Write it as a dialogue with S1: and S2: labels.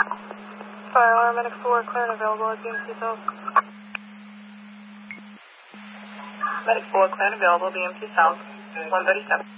S1: Fire alarm, medic 4, clear and available at BMC South.
S2: Medic 4, clear and available, BMC South, 137.